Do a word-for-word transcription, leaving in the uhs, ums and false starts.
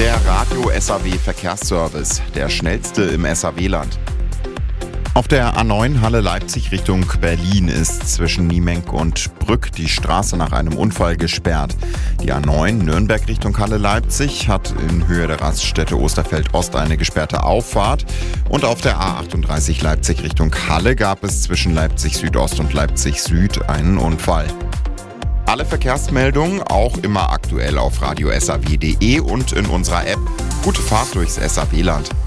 Der Radio-S A W-Verkehrsservice, der schnellste im S A W-Land. Auf der A neun Halle Leipzig Richtung Berlin ist zwischen Niemenk und Brück die Straße nach einem Unfall gesperrt. Die A neun Nürnberg Richtung Halle Leipzig hat in Höhe der Raststätte Osterfeld Ost eine gesperrte Auffahrt. Und auf der A achtunddreißig Leipzig Richtung Halle gab es zwischen Leipzig Südost und Leipzig Süd einen Unfall. Alle Verkehrsmeldungen auch immer aktuell auf radio s a w punkt d e und in unserer App. Gute Fahrt durchs S A W-Land.